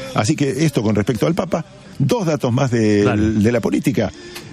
Así que esto con respecto al Papa. 2 datos más de la política.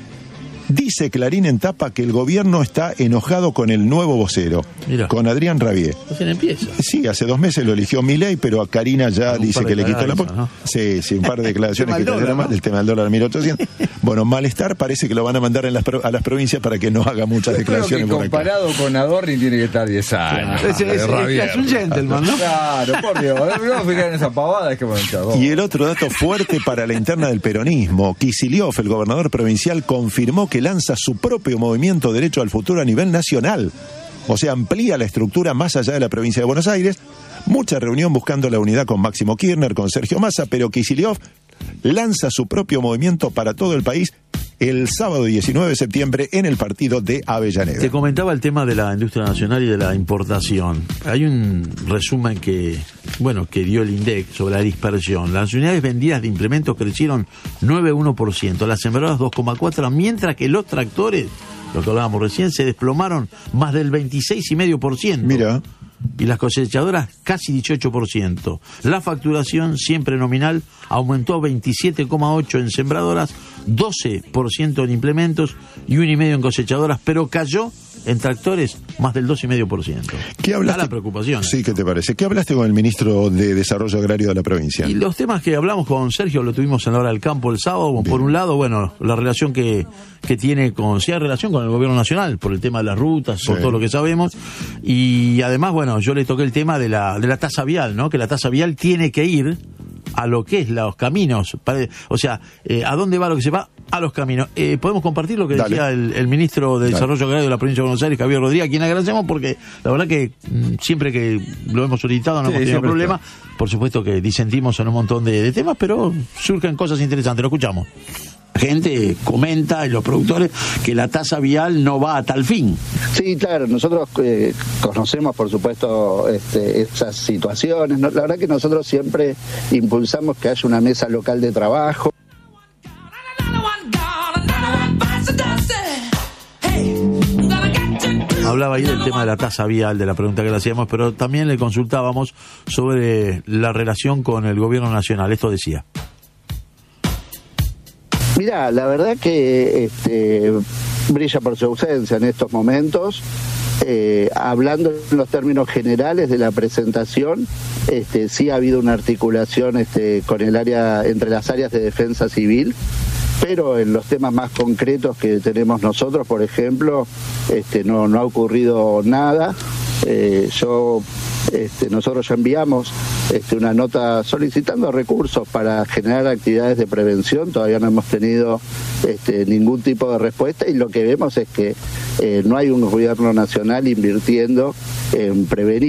Dice Clarín en tapa que el gobierno está enojado con el nuevo vocero, con Adrián Rabier. Entonces empieza. Sí, hace 2 meses lo eligió Milei, pero a Karina ya dice que le quitó la... ¿no? Sí, un par de declaraciones que tendrá más del tema del dólar 1800. Bueno, malestar, parece que lo van a mandar a las provincias para que no haga muchas declaraciones. Creo que comparado con Adorni tiene que estar 10 años. Es un gentleman, ¿no? Claro, por Dios. No fijar en esa pavada, es que bueno, Y el otro dato fuerte para la interna del peronismo. Kicillof, el gobernador provincial, confirmó que lanza su propio movimiento Derecho al Futuro a nivel nacional. O sea, amplía la estructura más allá de la provincia de Buenos Aires. Mucha reunión buscando la unidad con Máximo Kirchner, con Sergio Massa, pero Kicillof lanza su propio movimiento para todo el país el sábado 19 de septiembre en el partido de Avellaneda. Te comentaba el tema de la industria nacional y de la importación. Hay un resumen que dio el INDEC sobre la dispersión. Las unidades vendidas de implementos crecieron 9,1%, las sembradoras 2,4%, mientras que los tractores, lo que hablábamos recién, se desplomaron más del 26,5%. Mira. Y las cosechadoras casi 18%. La facturación, siempre nominal, aumentó 27,8% en sembradoras, 12% en implementos y 1,5% en cosechadoras, pero cayó en tractores más del 2,5%. ¿Qué hablaste? Da la preocupación. Sí, ¿qué te parece? ¿Qué hablaste con el ministro de Desarrollo Agrario de la provincia? Y los temas que hablamos con Sergio lo tuvimos en la hora del campo el sábado. Bien. Por un lado, la relación que tiene si hay relación con el gobierno nacional, por el tema de las rutas, por todo lo que sabemos. Y además, yo le toqué el tema de la tasa vial, ¿no? Que la tasa vial tiene que ir a lo que es los caminos. ¿A dónde va lo que se va? A los caminos. Podemos compartir lo que decía el ministro de Desarrollo Agrario de la provincia de Buenos Aires, Javier Rodríguez, a quien agradecemos porque la verdad que siempre que lo hemos solicitado no hemos tenido problema. Por supuesto que disentimos en un montón de temas, pero surgen cosas interesantes. Lo escuchamos. Gente comenta, y los productores, que la tasa vial no va a tal fin. Sí, claro, nosotros conocemos, por supuesto, esas situaciones. La verdad que nosotros siempre impulsamos que haya una mesa local de trabajo. Hablaba ahí del tema de la tasa vial, de la pregunta que le hacíamos, pero también le consultábamos sobre la relación con el gobierno nacional. Esto decía. Mirá, la verdad que brilla por su ausencia en estos momentos. Hablando en los términos generales de la presentación, sí ha habido una articulación con el área, entre las áreas de defensa civil, pero en los temas más concretos que tenemos nosotros, por ejemplo, no ha ocurrido nada. Nosotros ya enviamos una nota solicitando recursos para generar actividades de prevención. Todavía no hemos tenido ningún tipo de respuesta y lo que vemos es que no hay un gobierno nacional invirtiendo en prevenir.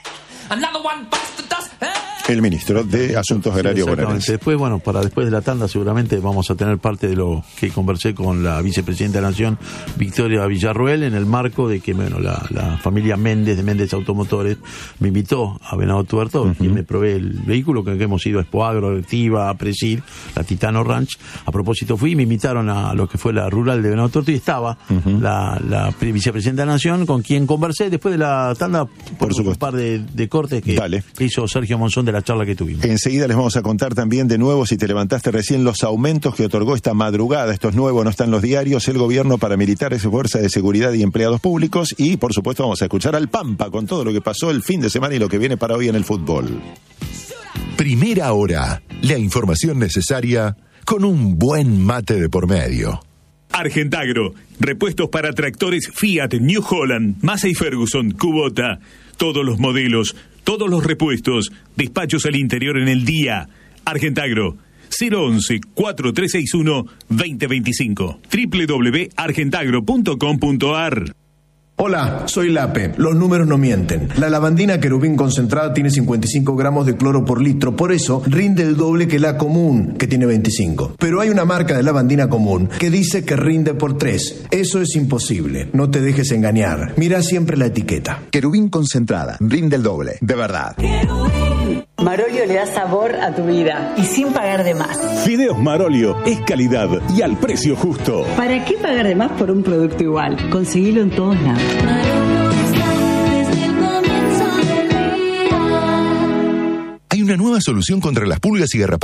El ministro de Asuntos Agrarios bonaerenses. Después, después de la tanda seguramente vamos a tener parte de lo que conversé con la vicepresidenta de la Nación, Victoria Villarruel, en el marco de que la familia Méndez, de Méndez Automotores, me invitó a Venado Tuerto, y me probé el vehículo que hemos ido a Expoagro, Activa, a Presil, la Titano Ranch. A propósito fui y me invitaron a lo que fue la rural de Venado Tuerto y estaba la vicepresidenta de la Nación, con quien conversé después de la tanda por un par de cortes que hizo Sergio Monzón de la charla que tuvimos. Enseguida les vamos a contar también de nuevo, si te levantaste recién, los aumentos que otorgó esta madrugada. Esto es nuevo, no está en los diarios, el gobierno para militares, fuerzas de seguridad y empleados públicos. Y por supuesto vamos a escuchar al Pampa con todo lo que pasó el fin de semana y lo que viene para hoy en el fútbol. Primera hora, la información necesaria con un buen mate de por medio. Argentagro, repuestos para tractores Fiat, New Holland, Massey Ferguson, Kubota, todos los modelos, todos los repuestos, despachos al interior en el día. Argentagro, 011-4361-2025, www.argentagro.com.ar. Hola, soy Lape. Los números no mienten. La lavandina Querubín concentrada tiene 55 gramos de cloro por litro, por eso rinde el doble que la común, que tiene 25. Pero hay una marca de lavandina común que dice que rinde por 3. Eso es imposible. No te dejes engañar. Mira siempre la etiqueta. Querubín concentrada, rinde el doble, de verdad. Marolio le da sabor a tu vida y sin pagar de más. Fideos Marolio es calidad y al precio justo. ¿Para qué pagar de más por un producto igual? Conseguilo en todos lados. Hay una nueva solución contra las pulgas y garrapatas.